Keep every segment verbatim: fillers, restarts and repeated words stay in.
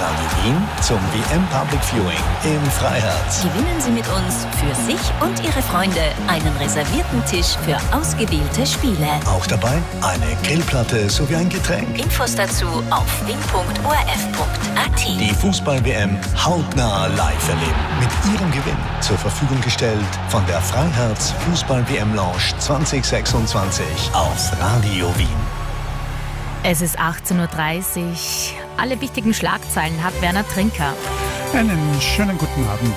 Radio Wien zum W M Public Viewing im Freiherz. Gewinnen Sie mit uns für sich und Ihre Freunde einen reservierten Tisch für ausgewählte Spiele. Auch dabei eine Grillplatte sowie ein Getränk. Infos dazu auf wien punkt o r f punkt a t. Die Fußball-W M hautnah live erleben. Mit Ihrem Gewinn zur Verfügung gestellt von der Freiherz Fußball-W M Lounge zwanzig sechsundzwanzig auf Radio Wien. Es ist achtzehn Uhr dreißig. Alle wichtigen Schlagzeilen hat Werner Trinker. Einen schönen guten Abend.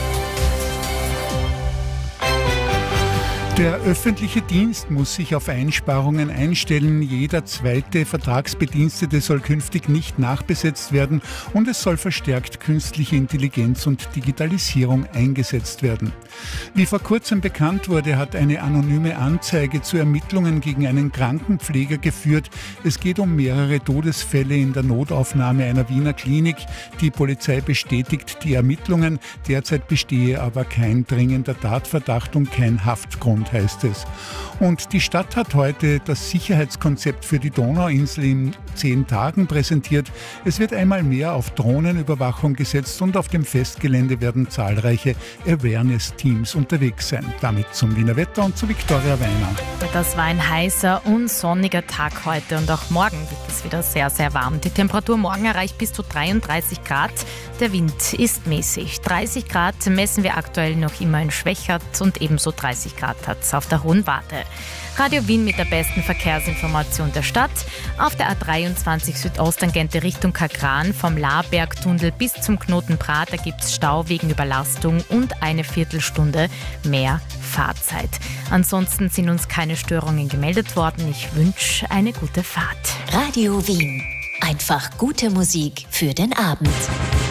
Der öffentliche Dienst muss sich auf Einsparungen einstellen. Jeder zweite Vertragsbedienstete soll künftig nicht nachbesetzt werden und es soll verstärkt künstliche Intelligenz und Digitalisierung eingesetzt werden. Wie vor kurzem bekannt wurde, hat eine anonyme Anzeige zu Ermittlungen gegen einen Krankenpfleger geführt. Es geht um mehrere Todesfälle in der Notaufnahme einer Wiener Klinik. Die Polizei bestätigt die Ermittlungen. Derzeit bestehe aber kein dringender Tatverdacht und kein Haftgrund, heißt es. Und die Stadt hat heute das Sicherheitskonzept für die Donauinsel in zehn Tagen präsentiert. Es wird einmal mehr auf Drohnenüberwachung gesetzt und auf dem Festgelände werden zahlreiche Awareness-Teams unterwegs sein. Damit zum Wiener Wetter und zu Viktoria Weiner. Das war ein heißer und sonniger Tag heute und auch morgen wird es wieder sehr, sehr warm. Die Temperatur morgen erreicht bis zu dreiunddreißig Grad. Der Wind ist mäßig. dreißig Grad messen wir aktuell noch immer in Schwächert und ebenso dreißig Grad hat es auf der Hohen Warte. Radio Wien mit der besten Verkehrsinformation der Stadt. Auf der A dreiundzwanzig Südosttangente Richtung Kagran vom Lahrbergtunnel bis zum Knoten Prater gibt es Stau wegen Überlastung und eine Viertelstunde mehr Fahrzeit. Ansonsten sind uns keine Störungen gemeldet worden. Ich wünsche eine gute Fahrt. Radio Wien. Einfach gute Musik für den Abend.